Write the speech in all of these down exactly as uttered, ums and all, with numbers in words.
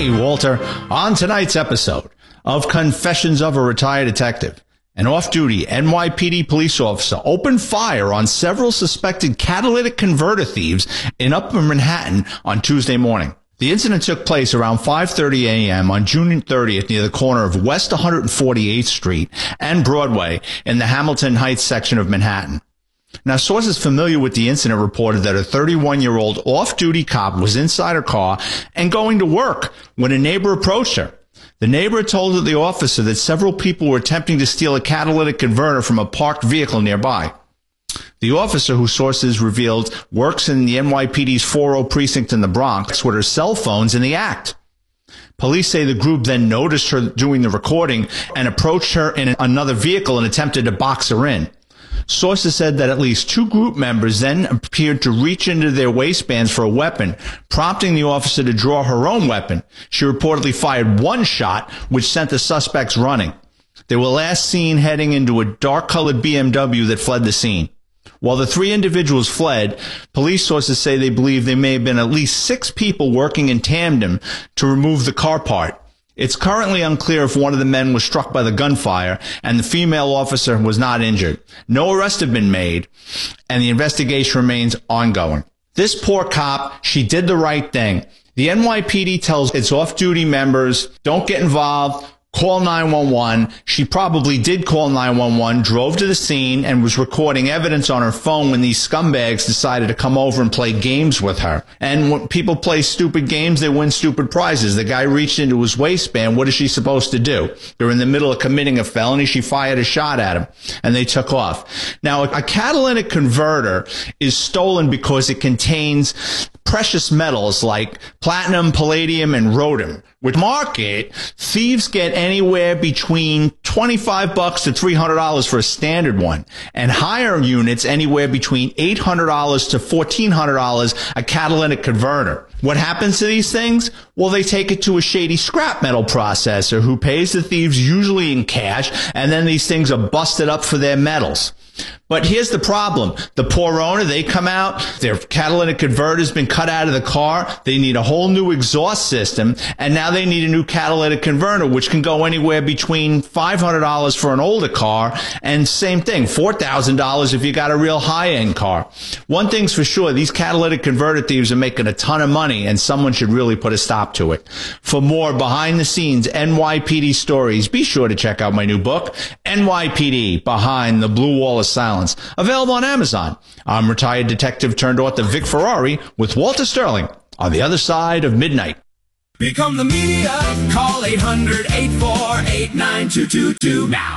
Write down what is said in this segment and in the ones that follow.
Hey, Walter. On tonight's episode of Confessions of a Retired Detective, an off-duty N Y P D police officer opened fire on several suspected catalytic converter thieves in Upper Manhattan on Tuesday morning. The incident took place around five thirty a.m. on June thirtieth near the corner of West one hundred forty-eighth Street and Broadway in the Hamilton Heights section of Manhattan. Now, sources familiar with the incident reported that a thirty-one-year-old off-duty cop was inside her car and going to work when a neighbor approached her. The neighbor told the officer that several people were attempting to steal a catalytic converter from a parked vehicle nearby. The officer, who sources revealed works in the N Y P D's four oh precinct in the Bronx, with her cell phones in the act. Police say the group then noticed her doing the recording and approached her in another vehicle and attempted to box her in. Sources said that at least two group members then appeared to reach into their waistbands for a weapon, prompting the officer to draw her own weapon. She reportedly fired one shot, which sent the suspects running. They were last seen heading into a dark-colored B M W that fled the scene. While the three individuals fled, police sources say they believe there may have been at least six people working in tandem to remove the car part. It's currently unclear if one of the men was struck by the gunfire and the female officer was not injured. No arrests have been made, and the investigation remains ongoing. This poor cop, she did the right thing. The N Y P D tells its off-duty members, don't get involved. Call nine one one. She probably did call nine one one, drove to the scene, and was recording evidence on her phone when these scumbags decided to come over and play games with her. And when people play stupid games, they win stupid prizes. The guy reached into his waistband. What is she supposed to do? They're in the middle of committing a felony. She fired a shot at him, and they took off. Now, a catalytic converter is stolen because it contains precious metals like platinum, palladium, and rhodium. With market, thieves get anywhere between twenty-five bucks to three hundred dollars for a standard one, and higher units anywhere between eight hundred dollars to fourteen hundred dollars a catalytic converter. What happens to these things? Well, they take it to a shady scrap metal processor who pays the thieves usually in cash, and then these things are busted up for their metals. But here's the problem. The poor owner, they come out, their catalytic converter's been cut out of the car, they need a whole new exhaust system, and now they need a new catalytic converter, which can go anywhere between five hundred dollars for an older car, and same thing, four thousand dollars if you got a real high-end car. One thing's for sure, these catalytic converter thieves are making a ton of money, and someone should really put a stop to it. For more behind-the-scenes N Y P D stories, be sure to check out my new book, N Y P D, Behind the Blue Wall of Silence. Available on Amazon. I'm retired detective turned author Vic Ferrari with Walter Sterling on the other side of midnight. Become the media. Call eight hundred, eight four eight, nine two two two now.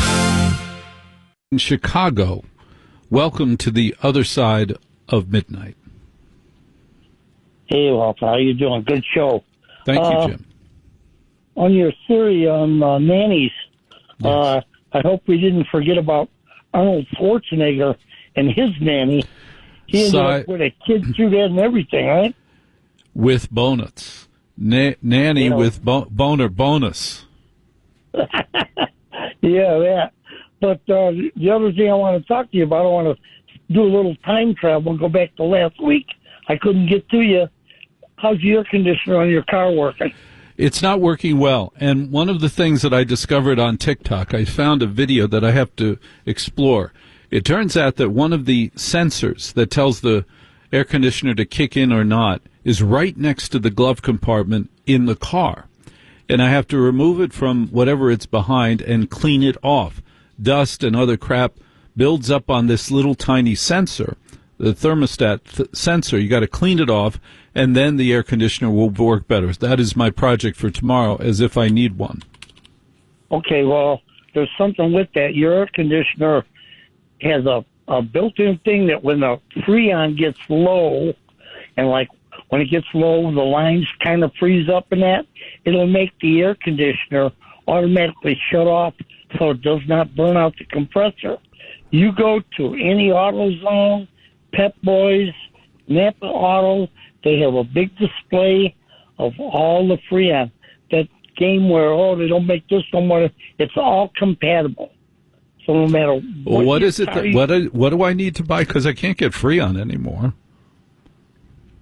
In Chicago, welcome to the other side of midnight. Hey, Walter, how you doing? Good show. Thank uh, you, Jim. On your theory on uh, nannies, Yes. uh, I hope we didn't forget about Arnold Schwarzenegger and his nanny. He ended So up with a kid through that and everything, right? With bonus. Na- nanny You know. with bo- boner bonus. Yeah, that. But uh, the other thing I want to talk to you about, I want to do a little time travel and go back to last week. I couldn't get to you. How's the air conditioner on your car working? It's not working well. And one of the things that I discovered on TikTok, I found a video that I have to explore. It turns out that one of the sensors that tells the air conditioner to kick in or not is right next to the glove compartment in the car. And I have to remove it from whatever it's behind and clean it off. Dust and other crap builds up on this little tiny sensor, the thermostat th- sensor. You got to clean it off, and then the air conditioner will work better. That is my project for tomorrow, as if I need one. Okay, well, there's something with that. Your air conditioner has a, a built-in thing that when the Freon gets low, and like when it gets low, the lines kind of freeze up and that, it'll make the air conditioner automatically shut off so it does not burn out the compressor. You go to any AutoZone, Pep Boys, Napa Auto, they have a big display of all the Freon. That game where, oh, they don't make this no more, it's all compatible. So no matter what, Well, what is it? car That, you- what, do- what do I need to buy? Because I can't get Freon anymore.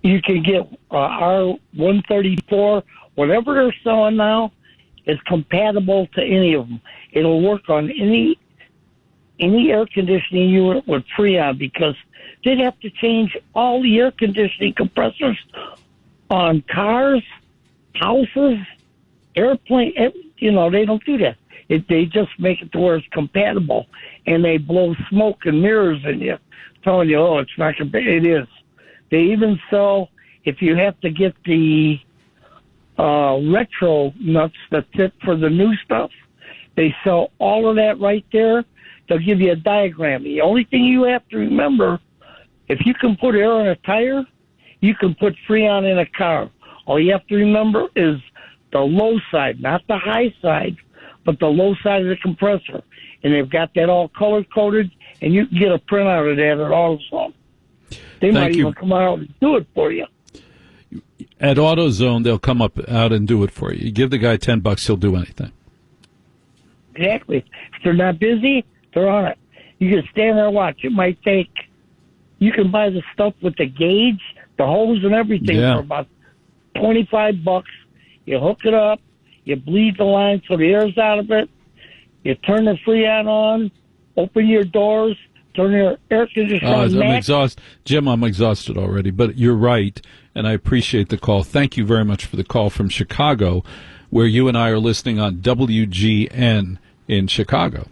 you can get uh, R one thirty-four, whatever they're selling now, is compatible to any of them. It'll work on any any air conditioning unit with Freon, because they'd have to change all the air conditioning compressors on cars, houses, airplane. You know, they don't do that. It, they just make it to where it's compatible, and they blow smoke and mirrors in you, telling you, oh, it's not compatible. It is. They even sell, if you have to get the uh, retro nuts that fit for the new stuff, they sell all of that right there. They'll give you a diagram. The only thing you have to remember, if you can put air in a tire, you can put Freon in a car. All you have to remember is the low side, not the high side, but the low side of the compressor. And they've got that all color-coded, and you can get a printout of that at AutoZone. They Thank might you. even come out and do it for you. At AutoZone, they'll come up out and do it for you. You give the guy ten bucks, he'll do anything. Exactly. If they're not busy, they're on it. You can stand there and watch. It might take, you can buy the stuff with the gauge, the hose and everything Yeah. for about twenty-five bucks. You hook it up, you bleed the line so the air's out of it, you turn the Freon on, open your doors, turn your air conditioner Uh, on I'm max. exhausted. Jim, I'm exhausted already, but you're right, and I appreciate the call. Thank you very much for the call from Chicago, where you and I are listening on W G N in Chicago.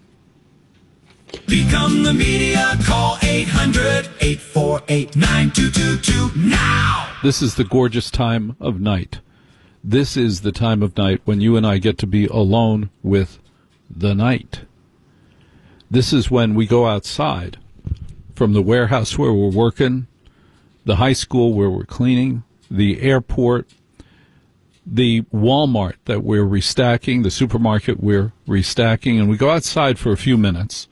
Become the media. Call eight hundred, eight four eight, nine two two two now. This is the gorgeous time of night. This is the time of night when you and I get to be alone with the night. This is when we go outside from the warehouse where we're working, the high school where we're cleaning, the airport, the Walmart that we're restacking, the supermarket we're restacking, and we go outside for a few minutes,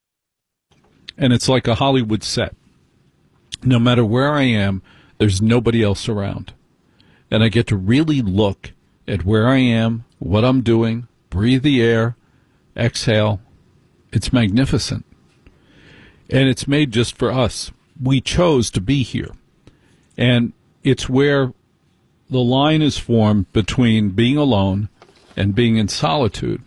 and it's like a Hollywood set. No matter where I am, there's nobody else around. And I get to really look at where I am, what I'm doing, breathe the air, exhale. It's magnificent. And it's made just for us. We chose to be here. And it's where the line is formed between being alone and being in solitude.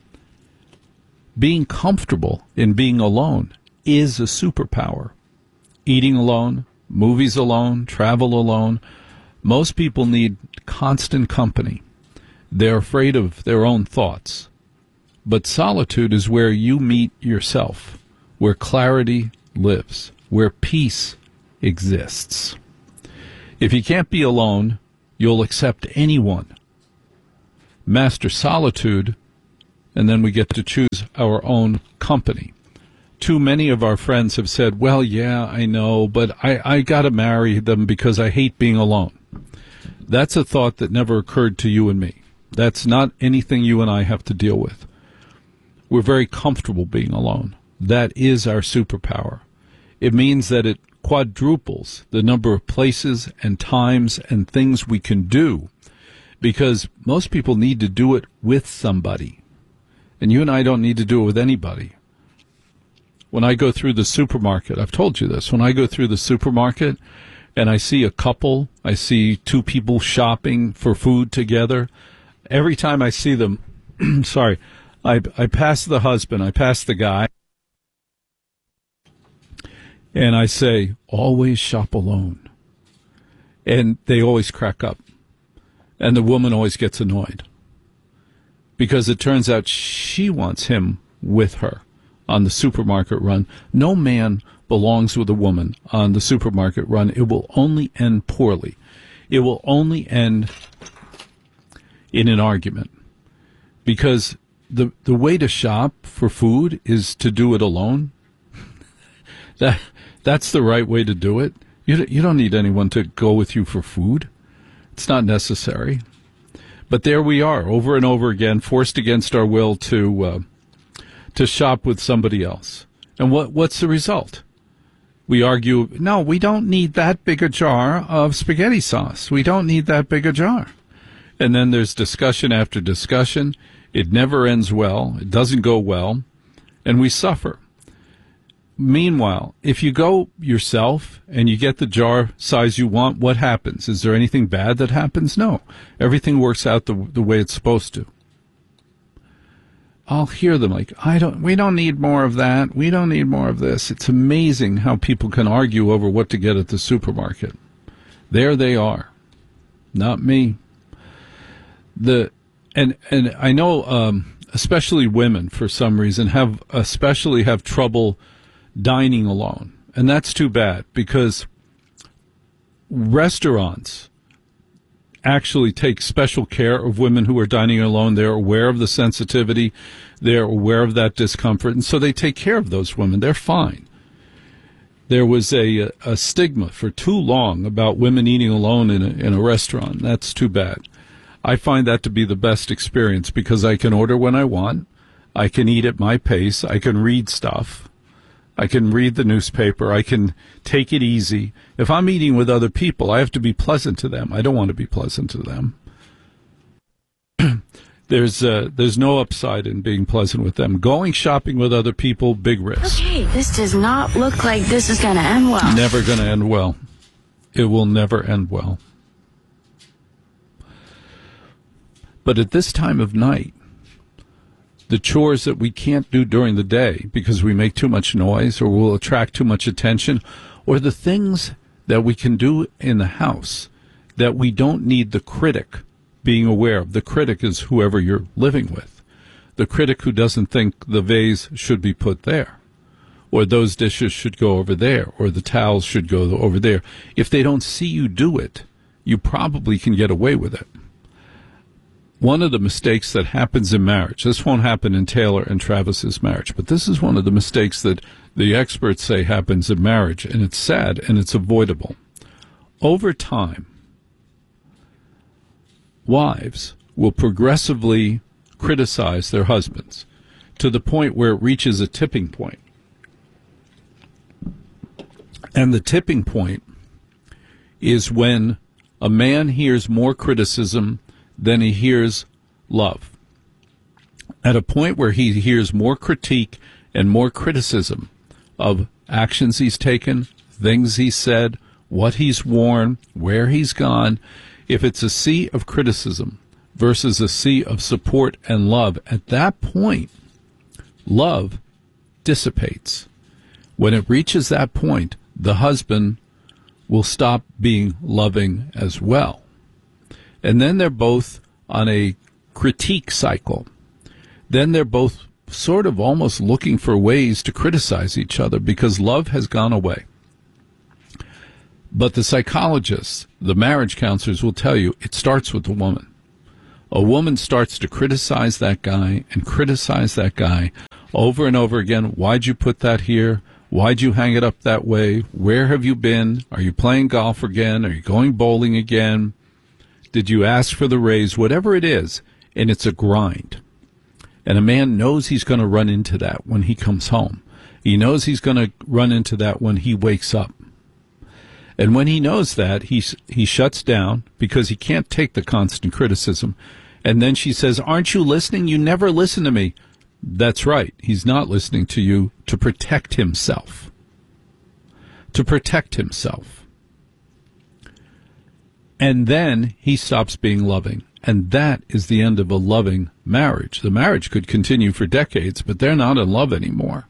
Being comfortable in being alone is a superpower. Eating alone, movies alone, travel alone. Most people need constant company. They're afraid of their own thoughts. But solitude is where you meet yourself, where clarity lives, where peace exists. If you can't be alone, you'll accept anyone. Master solitude, and then we get to choose our own company. Too many of our friends have said, well, yeah, I know, but I, I got to marry them because I hate being alone. That's a thought that never occurred to you and me. That's not anything you and I have to deal with. We're very comfortable being alone. That is our superpower. It means that it quadruples the number of places and times and things we can do, because most people need to do it with somebody. And you and I don't need to do it with anybody. When I go through the supermarket, I've told you this, when I go through the supermarket and I see a couple, I see two people shopping for food together, every time I see them, sorry, I, I pass the husband, I pass the guy, and I say, always shop alone. And they always crack up. And the woman always gets annoyed. Because it turns out she wants him with her on the supermarket run. No man belongs with a woman on the supermarket run. It will only end poorly. It will only end in an argument. Because the the way to shop for food is to do it alone. that that's the right way to do it. You you don't need anyone to go with you for food. It's not necessary. But there we are, over and over again, forced against our will to uh, to shop with somebody else. And what what's the result? We argue, no, we don't need that big a jar of spaghetti sauce. We don't need that big a jar. And then there's discussion after discussion. It never ends well. It doesn't go well. And we suffer. meanwhile, if you go yourself and you get the jar size you want, what happens? Is there anything bad that happens? No. Everything works out the the way it's supposed to. I'll hear them like, I don't, we don't need more of that. We don't need more of this. It's amazing how people can argue over what to get at the supermarket. There they are. Not me. The, and, and I know, um, especially women for some reason have, especially have trouble dining alone. And that's too bad because restaurants actually take special care of women who are dining alone. They're aware of the sensitivity. They're aware of that discomfort. And so they take care of those women. They're fine. There was a, a stigma for too long about women eating alone in a, in a restaurant. That's too bad. I find that to be the best experience because I can order when I want. I can eat at my pace. I can read stuff. I can read the newspaper. I can take it easy. If I'm eating with other people, I have to be pleasant to them. I don't want to be pleasant to them. there's uh, there's no upside in being pleasant with them. Going shopping with other people, big risk. Okay, this does not look like this is going to end well. Never going to end well. It will never end well. But at this time of night, the chores that we can't do during the day because we make too much noise or will attract too much attention, or the things that we can do in the house that we don't need the critic being aware of. The critic is whoever you're living with. The critic who doesn't think the vase should be put there, or those dishes should go over there, or the towels should go over there. If they don't see you do it, you probably can get away with it. One of the mistakes that happens in marriage, this won't happen in Taylor and Travis's marriage, but this is one of the mistakes that the experts say happens in marriage, and it's sad and it's avoidable. Over time, wives will progressively criticize their husbands to the point where it reaches a tipping point. And the tipping point is when a man hears more criticism than he hears love. At a point where he hears more critique and more criticism of actions he's taken, things he's said, what he's worn, where he's gone, if it's a sea of criticism versus a sea of support and love, at that point, love dissipates. When it reaches that point, the husband will stop being loving as well. And then they're both on a critique cycle. Then they're both sort of almost looking for ways to criticize each other because love has gone away. But the psychologists, the marriage counselors will tell you it starts with the woman. A woman starts to criticize that guy and criticize that guy over and over again. Why'd you put that here? Why'd you hang it up that way? Where have you been? Are you playing golf again? Are you going bowling again? Did you ask for the raise? Whatever it is, and it's a grind. And a man knows he's going to run into that when he comes home. He knows he's going to run into that when he wakes up. And when he knows that, he, he shuts down because he can't take the constant criticism. And then she says, aren't you listening? You never listen to me. That's right. He's not listening to you to protect himself. To protect himself. And then he stops being loving. And that is the end of a loving marriage. The marriage could continue for decades, but they're not in love anymore.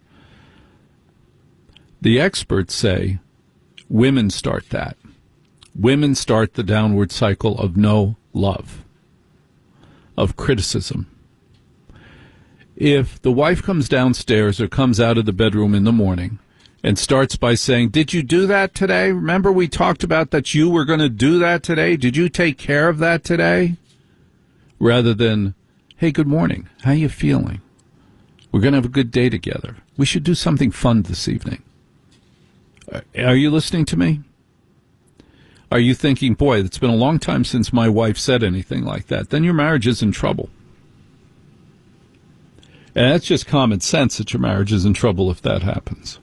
The experts say women start that. Women start the downward cycle of no love, of criticism. If the wife comes downstairs or comes out of the bedroom in the morning and starts by saying, did you do that today? Remember we talked about that you were going to do that today? Did you take care of that today? Rather than, hey, good morning. How you feeling? We're going to have a good day together. We should do something fun this evening. Are you listening to me? Are you thinking, boy, it's been a long time since my wife said anything like that? Then your marriage is in trouble. And that's just common sense that your marriage is in trouble if that happens.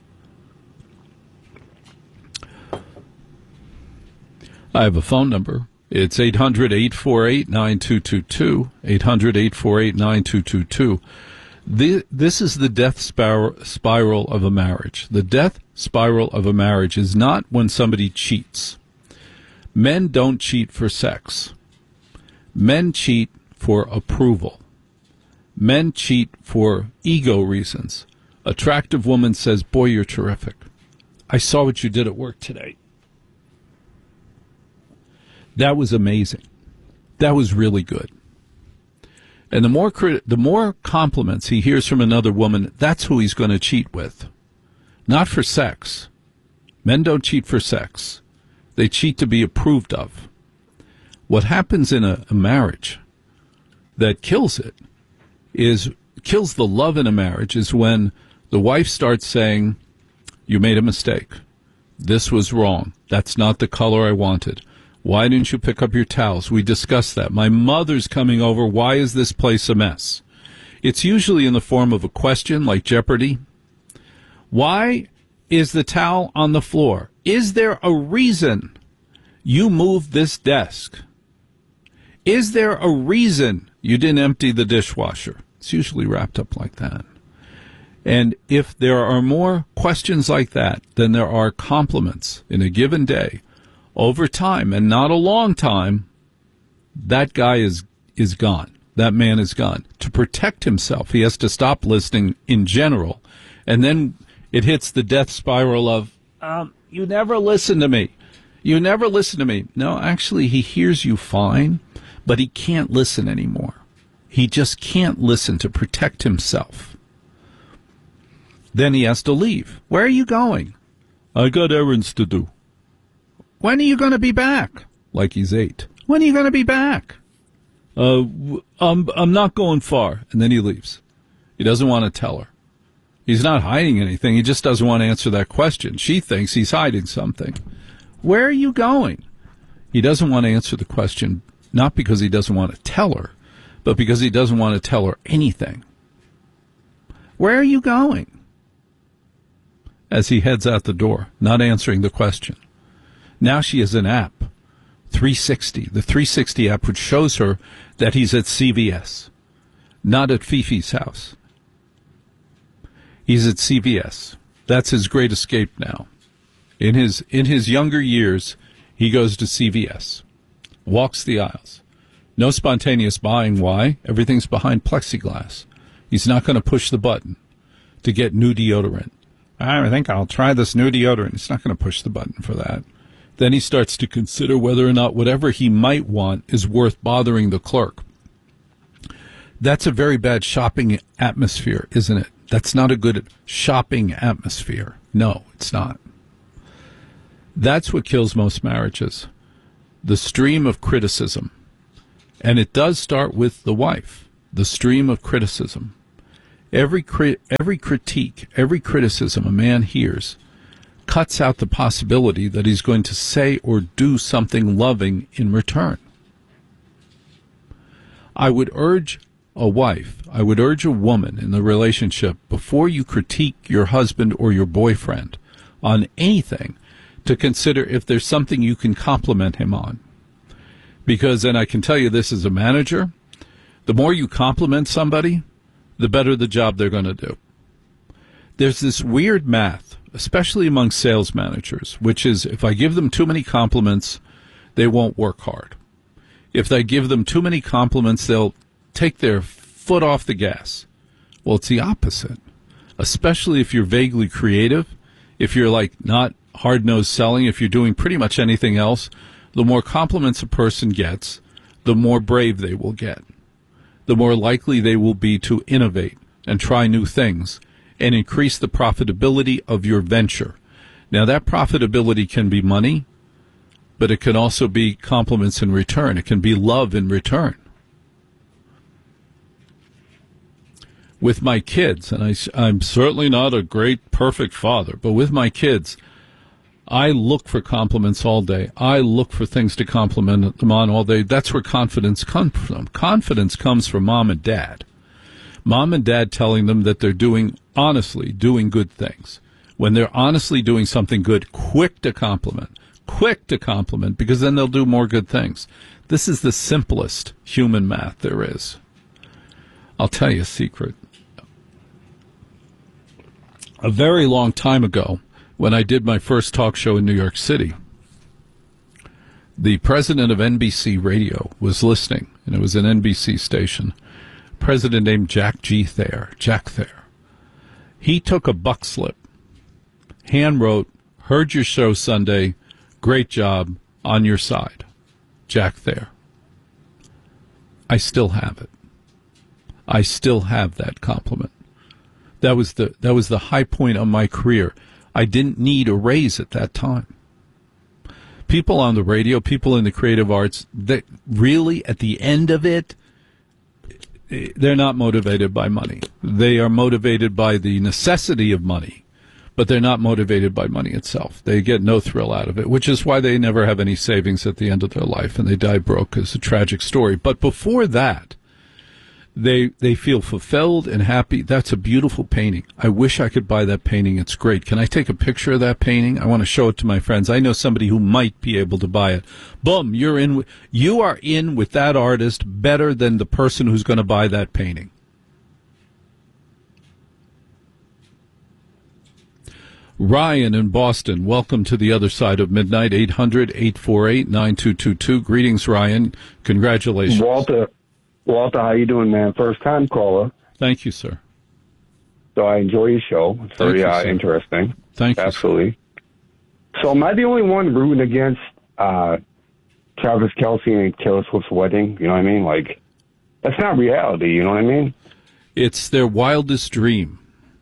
I have a phone number. It's eight hundred, eight four eight, nine two two two, eight hundred, eight four eight, nine two two two. The, this is the death spiral, spiral of a marriage. The death spiral of a marriage is not when somebody cheats. Men don't cheat for sex. Men cheat for approval. Men cheat for ego reasons. Attractive woman says, boy, you're terrific. I saw what you did at work today. That was amazing. That was really good. And the more crit- the more compliments he hears from another woman, that's who he's going to cheat with. Not for sex. Men don't cheat for sex. They cheat to be approved of. What happens in a, a marriage that kills it is, kills the love in a marriage is when the wife starts saying, you made a mistake. This was wrong. That's not the color I wanted. Why didn't you pick up your towels? We discussed that. My mother's coming over. Why is this place a mess? It's usually in the form of a question, like Jeopardy. Why is the towel on the floor? Is there a reason you moved this desk? Is there a reason you didn't empty the dishwasher? It's usually wrapped up like that. And if there are more questions like that than there are compliments in a given day, over time, and not a long time, that guy is is gone. That man is gone. To protect himself, he has to stop listening in general. And then it hits the death spiral of, um, you never listen to me. You never listen to me. No, actually, he hears you fine, but he can't listen anymore. He just can't listen to protect himself. Then he has to leave. Where are you going? I got errands to do. When are you going to be back? Like he's eight. When are you going to be back? Uh, I'm, I'm not going far. And then he leaves. He doesn't want to tell her. He's not hiding anything. He just doesn't want to answer that question. She thinks he's hiding something. Where are you going? He doesn't want to answer the question, not because he doesn't want to tell her, but because he doesn't want to tell her anything. Where are you going? As he heads out the door, not answering the question. Now she has an app, three sixty, the three sixty app, which shows her that he's at C V S, not at Fifi's house. He's at C V S. That's his great escape now. In his in his younger years, he goes to C V S, walks the aisles. No spontaneous buying. Why? Everything's behind plexiglass. He's not going to push the button to get new deodorant. I think I'll try this new deodorant. He's not going to push the button for that. Then he starts to consider whether or not whatever he might want is worth bothering the clerk. That's a very bad shopping atmosphere, isn't it? That's not a good shopping atmosphere. No, it's not. That's what kills most marriages. The stream of criticism. And it does start with the wife. The stream of criticism. Every cri- every critique, every criticism a man hears cuts out the possibility that he's going to say or do something loving in return. I would urge a wife, I would urge a woman in the relationship, before you critique your husband or your boyfriend on anything, to consider if there's something you can compliment him on. Because, and I can tell you this as a manager, the more you compliment somebody, the better the job they're going to do. There's this weird math, especially among sales managers, which is if I give them too many compliments, they won't work hard. If I give them too many compliments, they'll take their foot off the gas. Well, it's the opposite, especially if you're vaguely creative, if you're like not hard-nosed selling, if you're doing pretty much anything else. The more compliments a person gets, the more brave they will get. The more likely they will be to innovate and try new things and increase the profitability of your venture. Now, that profitability can be money, but it can also be compliments in return. It can be love in return. With my kids, and I, I'm certainly not a great, perfect father, but with my kids, I look for compliments all day. I look for things to compliment them on all day. That's where confidence comes from. Confidence comes from mom and dad. Mom and dad telling them that they're doing, honestly, doing good things. When they're honestly doing something good, quick to compliment. Quick to compliment, because then they'll do more good things. This is the simplest human math there is. I'll tell you a secret. a very long time ago, when I did my first talk show in New York City, the president of N B C Radio was listening, and it was an N B C station. A president named Jack G. Thayer, Jack Thayer. He took a buck slip, hand wrote, "Heard your show Sunday, great job, on your side, Jack Thayer." I still have it. I still have that compliment. That was the that was the high point of my career. I didn't need a raise at that time. People on the radio, people in the creative arts, they really, at the end of it, they're not motivated by money. They are motivated by the necessity of money, but they're not motivated by money itself. They get no thrill out of it, which is why they never have any savings at the end of their life, and they die broke. It's a tragic story. But before that, They they feel fulfilled and happy. That's a beautiful painting. I wish I could buy that painting. It's great. Can I take a picture of that painting? I want to show it to my friends. I know somebody who might be able to buy it. Boom, you're in. With, you are in with that artist better than the person who's going to buy that painting. Ryan in Boston, welcome to the other side of midnight. eight hundred, eight four eight, nine two two two. Greetings, Ryan. Congratulations. Walter. Walter, how you doing, man? First-time caller. Thank you, sir. So I enjoy your show. It's very you, uh, interesting. Thank you. Absolutely. So am I the only one rooting against uh, Travis Kelce and Taylor Swift's wedding? You know what I mean? Like, that's not reality. You know what I mean? It's their wildest dream.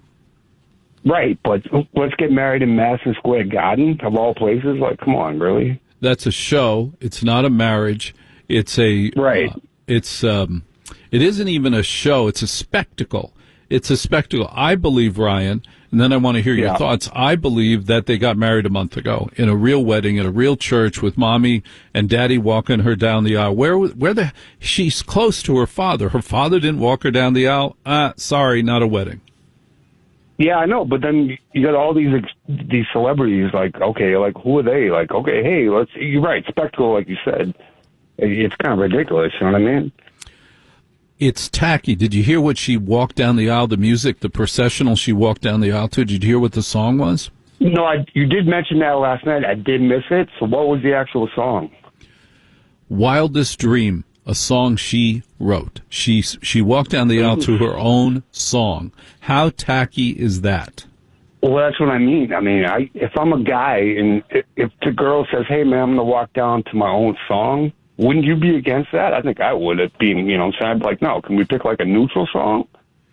Right, but let's get married in Madison Square Garden, of all places. Like, come on, really? That's a show. It's not a marriage. It's a right. Uh, It's um, it isn't even a show. It's a spectacle. It's a spectacle. I believe, Ryan, and then I want to hear your yeah. thoughts. I believe that they got married a month ago in a real wedding at a real church with mommy and daddy walking her down the aisle. Where, where the she's close to her father. Her father didn't walk her down the aisle. Ah, sorry, not a wedding. Yeah, I know, but then you got all these these celebrities. Like, okay, like who are they? Like, okay, hey, let's. You're right, spectacle, like you said. It's kind of ridiculous, you know what I mean? It's tacky. Did you hear what she walked down the aisle, the music, the processional she walked down the aisle to? Did you hear what the song was? No, I, you did mention that last night. I did miss it. So what was the actual song? Wildest Dream, a song she wrote. She, she walked down the aisle to her own song. How tacky is that? Well, that's what I mean. I mean, I, if I'm a guy and if, if the girl says, hey, man, I'm going to walk down to my own song, wouldn't you be against that? I think I would. It being, you know, so I'd be like, no, can we pick like a neutral song?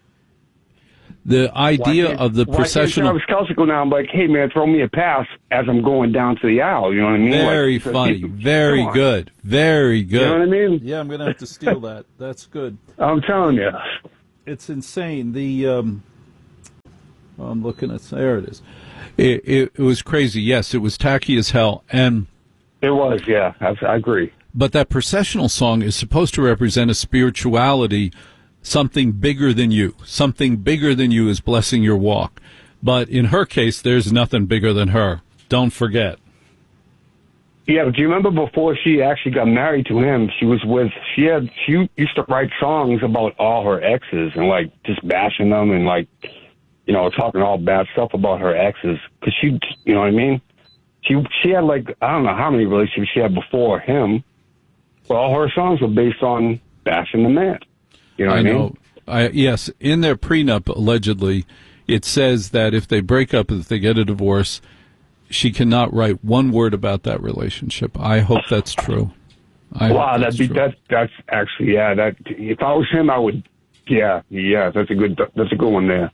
The idea of the processional. Why can't Travis Kelce go down and be like, hey, man, throw me a pass as I'm going down to the aisle. You know what I mean? Very like, funny. Very good. Very good. You know what I mean? Yeah, I'm going to have to steal that. That's good. I'm telling you. It's insane. The, um, I'm looking at, there it is. It, it, it was crazy. Yes, it was tacky as hell. And it was, yeah. I, I agree. But that processional song is supposed to represent a spirituality, something bigger than you. Something bigger than you is blessing your walk. But in her case, there's nothing bigger than her. Don't forget. Yeah, but do you remember before she actually got married to him, she was with, she had, she used to write songs about all her exes and, like, just bashing them and, like, you know, talking all bad stuff about her exes. Because she, you know what I mean? She, she had, like, I don't know how many relationships she had before him. But all her songs were based on bashing the man. You know what I, I mean? Know. I, yes, in their prenup, allegedly, it says that if they break up, if they get a divorce, she cannot write one word about that relationship. I hope that's true. I wow, that'd be that. That's actually yeah. That if I was him, I would. Yeah, yeah. That's a good. That's a good one there.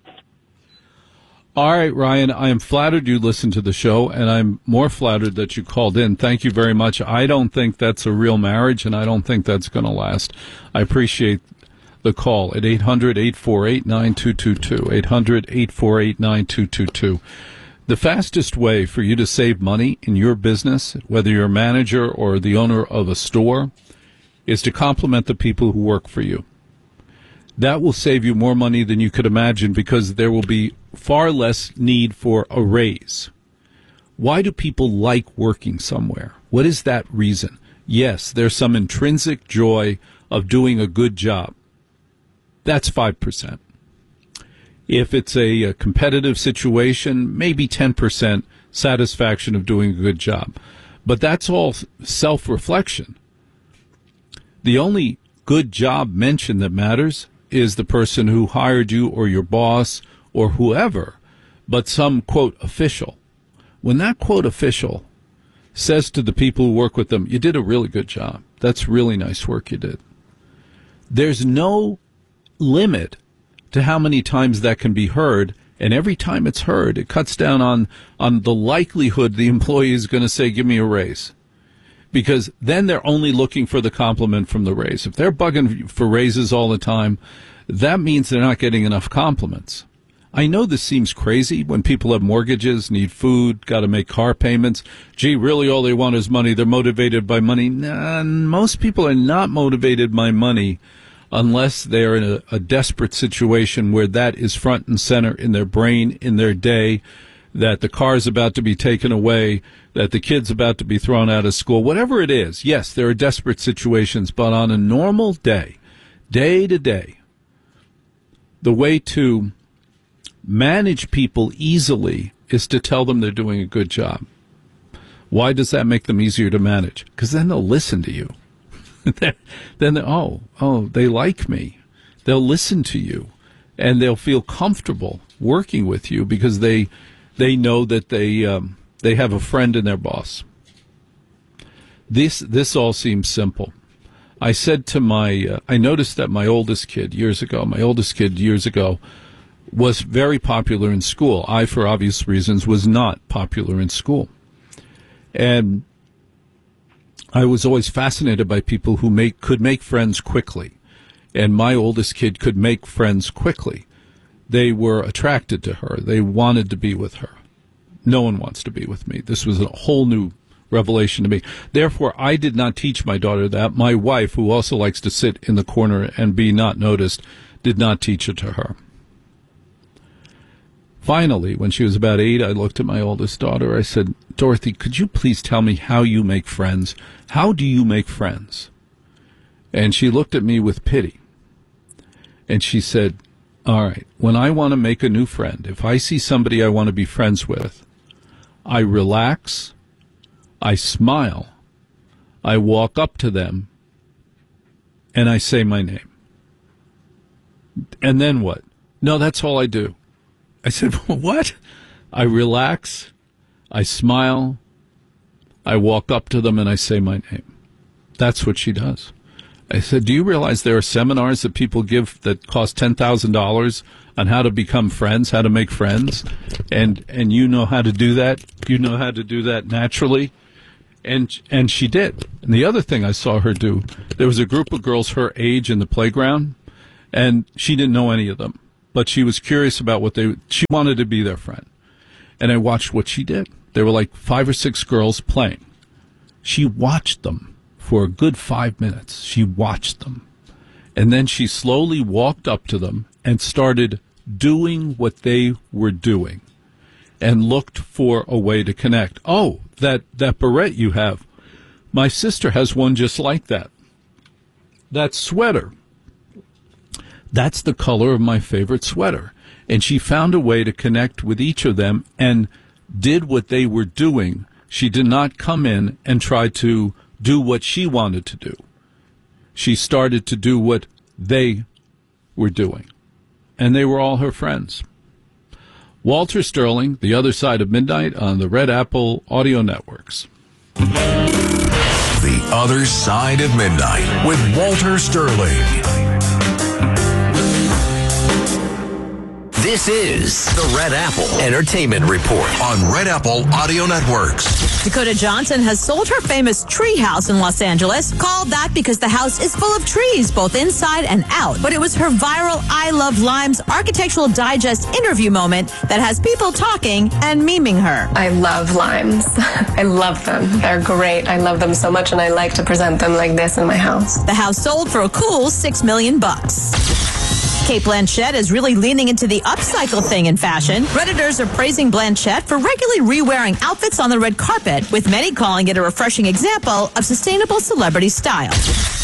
All right, Ryan, I am flattered you listened to the show, and I'm more flattered that you called in. Thank you very much. I don't think that's a real marriage, and I don't think that's going to last. I appreciate the call at eight hundred, eight four eight, nine two two two, eight hundred, eight four eight, nine two two two. The fastest way for you to save money in your business, whether you're a manager or the owner of a store, is to compliment the people who work for you. That will save you more money than you could imagine because there will be far less need for a raise. Why do people like working somewhere? What is that reason? Yes, there's some intrinsic joy of doing a good job. That's five percent. If it's a, a competitive situation, maybe ten percent satisfaction of doing a good job. But that's all self-reflection. The only good job mention that matters is the person who hired you or your boss or whoever, but some, quote, official. When that, quote, official says to the people who work with them, you did a really good job. That's really nice work you did. There's no limit to how many times that can be heard, and every time it's heard, it cuts down on, on the likelihood the employee is going to say, give me a raise. Because then they're only looking for the compliment from the raise. If they're bugging for raises all the time, that means they're not getting enough compliments. I know this seems crazy when people have mortgages, need food, got to make car payments. Gee, really all they want is money. They're motivated by money. Nah, most people are not motivated by money unless they're in a, a desperate situation where that is front and center in their brain, in their day, that the car's about to be taken away, that the kid's about to be thrown out of school, whatever it is. Yes, there are desperate situations, but on a normal day, day to day, the way to manage people easily is to tell them they're doing a good job. Why does that make them easier to manage? Because then they'll listen to you. then, oh, oh, they like me. They'll listen to you, and they'll feel comfortable working with you because they they know that they um, they have a friend in their boss. This this all seems simple. I said to my, uh, I noticed that my oldest kid years ago, my oldest kid years ago, was very popular in school. I, for obvious reasons, was not popular in school. And I was always fascinated by people who make could make friends quickly. And my oldest kid could make friends quickly. They were attracted to her. They wanted to be with her. No one wants to be with me. This was a whole new revelation to me. Therefore, I did not teach my daughter that. My wife, who also likes to sit in the corner and be not noticed, did not teach it to her. Finally, when she was about eight, I looked at my oldest daughter. I said, Dorothy, could you please tell me how you make friends? How do you make friends? And she looked at me with pity. And she said, all right, when I want to make a new friend, if I see somebody I want to be friends with, I relax, I smile, I walk up to them, and I say my name. And then what? No, that's all I do. I said, what? I relax, I smile, I walk up to them, and I say my name. That's what she does. I said, do you realize there are seminars that people give that cost ten thousand dollars on how to become friends, how to make friends? And and you know how to do that? You know how to do that naturally? And and she did. And the other thing I saw her do, there was a group of girls her age in the playground, and she didn't know any of them. But she was curious about what they, she wanted to be their friend. And I watched what she did. There were like five or six girls playing. She watched them for a good five minutes. She watched them. And then she slowly walked up to them and started doing what they were doing and looked for a way to connect. Oh, that, that beret you have. My sister has one just like that. That sweater. That's the color of my favorite sweater. And she found a way to connect with each of them and did what they were doing. She did not come in and try to do what she wanted to do. She started to do what they were doing. And they were all her friends. Walter Sterling, The Other Side of Midnight on the Red Apple Audio Networks. The Other Side of Midnight with Walter Sterling. This is the Red Apple Entertainment Report on Red Apple Audio Networks. Dakota Johnson has sold her famous tree house in Los Angeles, called that because the house is full of trees, both inside and out. But it was her viral I Love Limes Architectural Digest interview moment that has people talking and memeing her. I love limes. I love them. They're great. I love them so much, and I like to present them like this in my house. The house sold for a cool six million bucks. Cate Blanchett is really leaning into the upcycle thing in fashion. Redditors are praising Blanchett for regularly re-wearing outfits on the red carpet, with many calling it a refreshing example of sustainable celebrity style.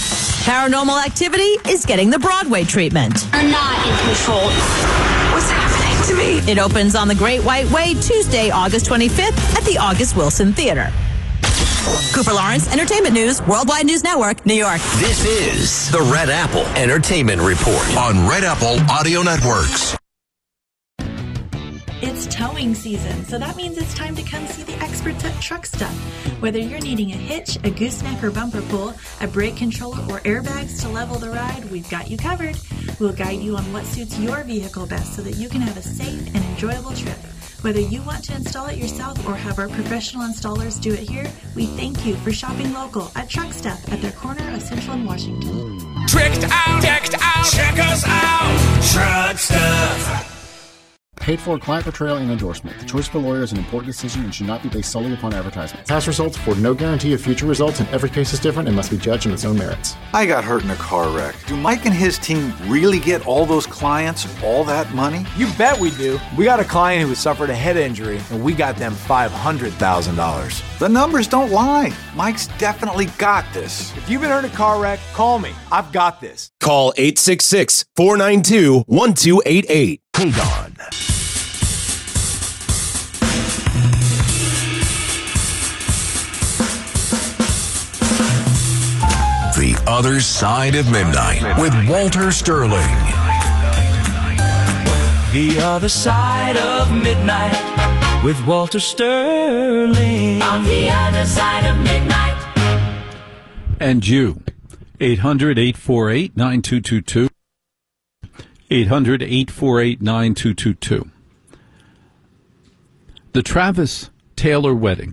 Paranormal Activity is getting the Broadway treatment. Are not in control. What's happening? to me. It opens on the Great White Way Tuesday, August twenty-fifth at the August Wilson Theater. Cooper Lawrence, Entertainment News, Worldwide News Network, New York. This is the Red Apple Entertainment Report on Red Apple Audio Networks. It's towing season, so that means it's time to come see the experts at Truck Stuff. Whether you're needing a hitch, a gooseneck or bumper pull, a brake controller, or airbags to level the ride, we've got you covered. We'll guide you on what suits your vehicle best so that you can have a safe and enjoyable trip. Whether you want to install it yourself or have our professional installers do it here, we thank you for shopping local at Truck Stuff at their corner of Central and Washington. Tricked out, decked out, check us out, Truck Stuff. Paid for client portrayal and endorsement. The choice of a lawyer is an important decision and should not be based solely upon advertisement. Past results afford no guarantee of future results, and every case is different and must be judged on its own merits. I got hurt in a car wreck. Do Mike and his team really get all those clients all that money? You bet we do. We got a client who has suffered a head injury, and we got them five hundred thousand dollars. The numbers don't lie. Mike's definitely got this. If you've been hurt in a car wreck, call me. I've got this. Call eight six six, four nine two, one two eight eight. Hang on. The Other Side of Midnight with Walter Sterling. The Other Side of Midnight with Walter Sterling. On the other side of midnight. And you, eight hundred, eight four eight, nine two two two. eight hundred, eight four eight, nine two two two. The Travis Taylor wedding.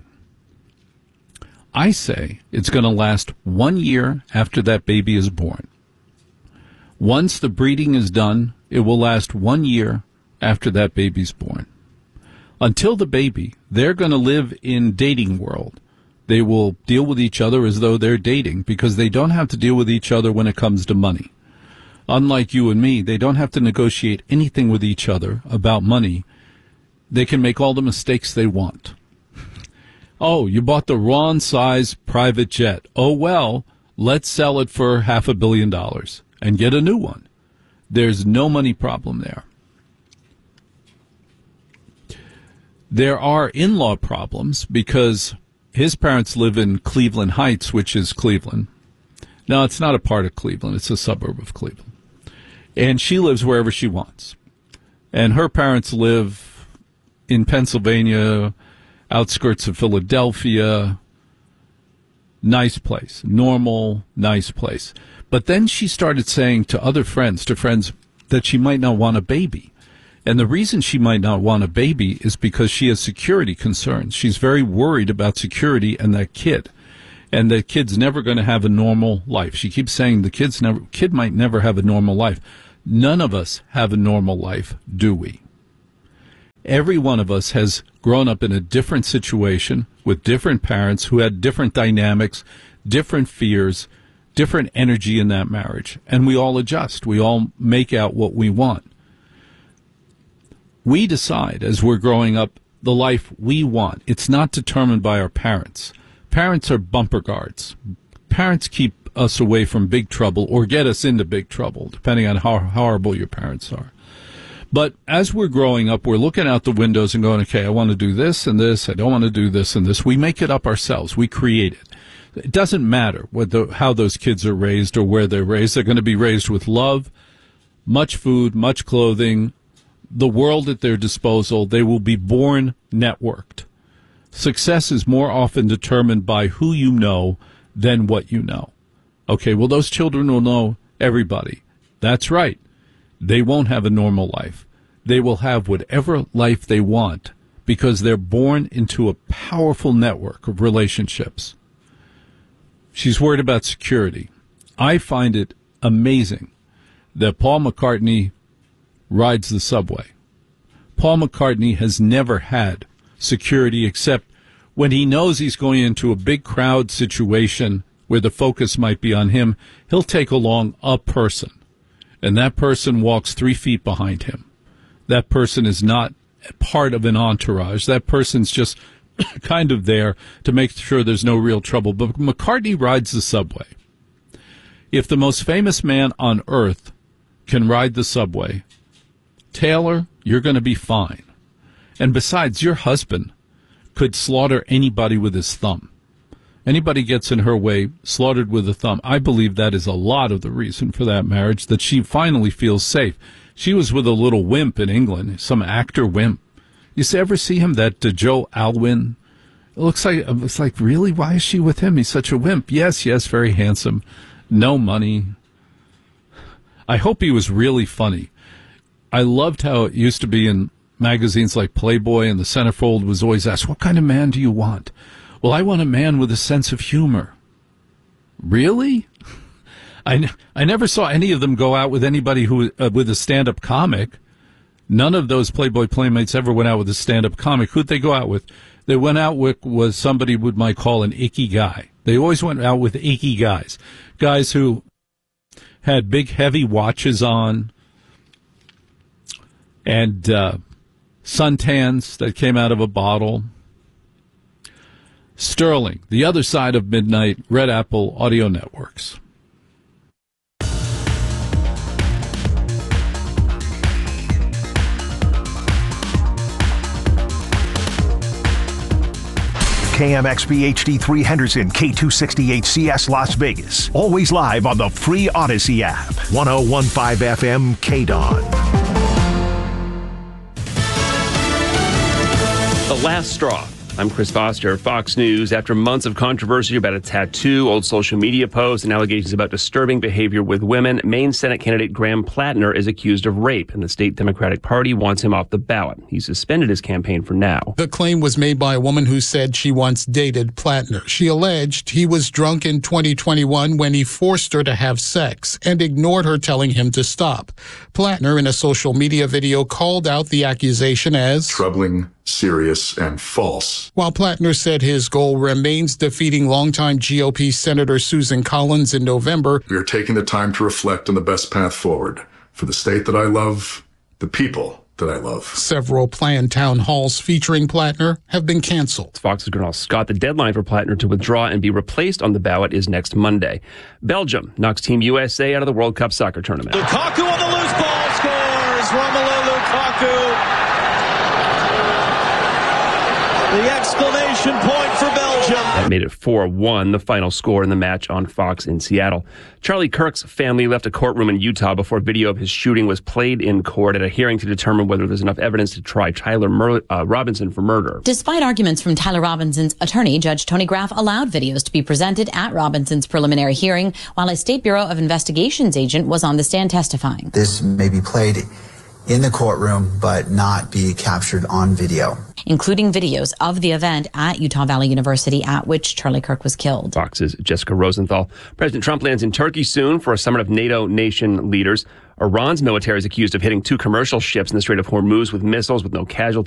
I say it's going to last one year after that baby is born. Once the breeding is done, it will last one year after that baby's born. Until the baby, they're going to live in dating world. They will deal with each other as though they're dating because they don't have to deal with each other when it comes to money. Unlike you and me, they don't have to negotiate anything with each other about money. They can make all the mistakes they want. Oh, you bought the wrong size private jet. Oh, well, let's sell it for half a billion dollars and get a new one. There's no money problem there. There are in-law problems because his parents live in Cleveland Heights, which is Cleveland. No, it's not a part of Cleveland. It's a suburb of Cleveland. And she lives wherever she wants. And her parents live in Pennsylvania, outskirts of Philadelphia. Nice place. Normal, nice place. But then she started saying to other friends, to friends, that she might not want a baby. And the reason she might not want a baby is because she has security concerns. She's very worried about security and that kid. And the kid's never going to have a normal life. She keeps saying the kid's never, kid might never have a normal life. None of us have a normal life, do we? Every one of us has grown up in a different situation with different parents who had different dynamics, different fears, different energy in that marriage. And we all adjust. We all make out what we want. We decide as we're growing up the life we want. It's not determined by our parents. Parents are bumper guards. Parents keep us away from big trouble or get us into big trouble, depending on how horrible your parents are. But as we're growing up, we're looking out the windows and going, okay, I want to do this and this. I don't want to do this and this. We make it up ourselves. We create it. It doesn't matter what the, how those kids are raised or where they're raised. They're going to be raised with love, much food, much clothing, the world at their disposal. They will be born networked. Success is more often determined by who you know than what you know. Okay, well, those children will know everybody. That's right. They won't have a normal life. They will have whatever life they want because they're born into a powerful network of relationships. She's worried about security. I find it amazing that Paul McCartney rides the subway. Paul McCartney has never had security except when he knows he's going into a big crowd situation where the focus might be on him, he'll take along a person. And that person walks three feet behind him. That person is not part of an entourage. That person's just kind of there to make sure there's no real trouble. But McCartney rides the subway. If the most famous man on earth can ride the subway, Taylor, you're going to be fine. And besides, your husband could slaughter anybody with his thumb. Anybody gets in her way, slaughtered with a thumb. I believe that is a lot of the reason for that marriage, that she finally feels safe. She was with a little wimp in England, some actor wimp. You ever see him, that uh, Joe Alwyn? It looks like, it's like, really? Why is she with him? He's such a wimp. Yes, yes, very handsome. No money. I hope he was really funny. I loved how it used to be in magazines like Playboy, and the centerfold was always asked, what kind of man do you want? Well, I want a man with a sense of humor. Really? I, I never saw any of them go out with anybody who uh, with a stand-up comic. None of those Playboy Playmates ever went out with a stand-up comic. Who'd they go out with? They went out with was somebody we might call an icky guy. They always went out with icky guys. Guys who had big, heavy watches on and uh, suntans that came out of a bottle. Sterling, the other side of midnight, Red Apple Audio Networks. K M X B H D three Henderson, K two sixty-eight C S Las Vegas. Always live on the free Odyssey app. one oh one point five F M K D O N. The last straw. I'm Chris Foster, Fox News. After months of controversy about a tattoo, old social media posts, and allegations about disturbing behavior with women, Maine Senate candidate Graham Plattner is accused of rape, and the state Democratic Party wants him off the ballot. He suspended his campaign for now. The claim was made by a woman who said she once dated Plattner. She alleged he was drunk in twenty twenty-one when he forced her to have sex and ignored her telling him to stop. Plattner, in a social media video, called out the accusation as troubling, serious, and false. While Plattner said his goal remains defeating longtime G O P Senator Susan Collins in November, we are taking the time to reflect on the best path forward for the state that I love, the people that I love. Several planned town halls featuring Plattner have been canceled. Fox's Gernal Scott, the deadline for Plattner to withdraw and be replaced on the ballot is next Monday. Belgium knocks Team U S A out of the World Cup soccer tournament. Lukaku on the loose ball scores. Romelu Lukaku. The exclamation point for Belgium. That made it four one, the final score in the match on Fox in Seattle. Charlie Kirk's family left a courtroom in Utah before video of his shooting was played in court at a hearing to determine whether there's enough evidence to try Tyler Mur- uh, Robinson for murder. Despite arguments from Tyler Robinson's attorney, Judge Tony Graff allowed videos to be presented at Robinson's preliminary hearing while a State Bureau of Investigation's agent was on the stand testifying. This may be played in the courtroom, but not be captured on video. Including videos of the event at Utah Valley University at which Charlie Kirk was killed. Fox's Jessica Rosenthal. President Trump lands in Turkey soon for a summit of NATO nation leaders. Iran's military is accused of hitting two commercial ships in the Strait of Hormuz with missiles with no casualties.